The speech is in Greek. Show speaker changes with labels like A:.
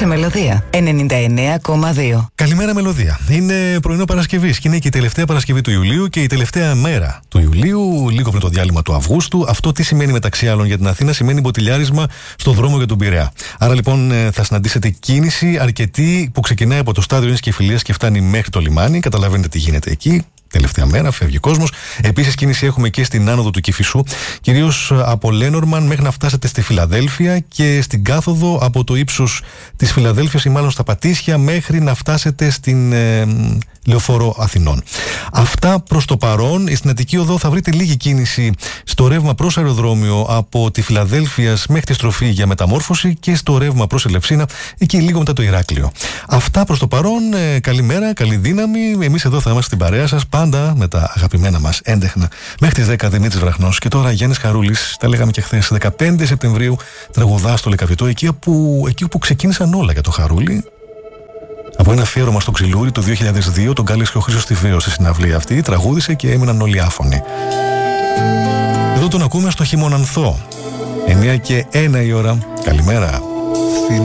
A: σε Μελωδία 99,2.
B: Καλημέρα, Μελωδία. Είναι πρωινό Παρασκευής και είναι και η τελευταία Παρασκευή του Ιουλίου και η τελευταία μέρα του Ιουλίου, λίγο πριν το διάλειμμα του Αυγούστου. Αυτό τι σημαίνει μεταξύ άλλων για την Αθήνα? Σημαίνει μποτιλιάρισμα στο δρόμο για τον Πειραιά. Άρα λοιπόν θα συναντήσετε κίνηση αρκετή που ξεκινάει από το στάδιο Ίνης και Φιλίας και φτάνει μέχρι το λιμάνι. Καταλαβαίνετε τι γίνεται εκεί. Τελευταία μέρα, φεύγει κόσμος. Επίσης, κίνηση έχουμε και στην άνοδο του Κηφισού, κυρίως από Λένορμαν μέχρι να φτάσετε στη Φιλαδέλφια και στην κάθοδο από το ύψος της Φιλαδέλφειας ή μάλλον στα Πατήσια μέχρι να φτάσετε στην Λεωφόρο Αθηνών. Αυτά προς το παρόν. Στην Αττική Οδό θα βρείτε λίγη κίνηση στο ρεύμα προς αεροδρόμιο από τη Φιλαδέλφεια μέχρι τη στροφή για μεταμόρφωση και στο ρεύμα προς Ελευσίνα εκεί λίγο μετά το Ηράκλειο. Αυτά προς το παρόν. Καλημέρα, καλή δύναμη. Εμείς εδώ θα είμαστε στην παρέα σας πάντα με τα αγαπημένα μας έντεχνα μέχρι τις 10 Δημήτρης Βραχνός. Και τώρα Γιάννης Χαρούλης, τα λέγαμε και χθες, 15 Σεπτεμβρίου τραγουδά στο Λεκαβητό, εκεί όπου ξεκίνησαν όλα για το Χαρούλη. Από ένα αφιέρωμα στο Ξυλούρι το 2002, τον κάλεσε ο Χρήστος Τιβαίος στη συναυλία αυτή, τραγούδισε και έμειναν όλοι άφωνοι. Εδώ τον ακούμε στο Χειμωνανθό, 9 και 1 η ώρα. Καλημέρα.